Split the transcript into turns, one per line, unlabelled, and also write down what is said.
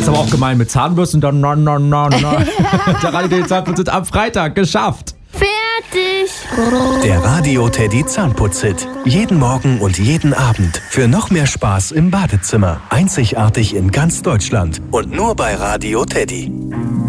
aber auch gemein mit Zahnbürsten. Dann, Der Radio Teddy Zahnputzhit am Freitag. Geschafft.
Fertig.
Der Radio Teddy Zahnputzhit. Jeden Morgen und jeden Abend. Für noch mehr Spaß im Badezimmer. Einzigartig in ganz Deutschland. Und nur bei Radio Teddy.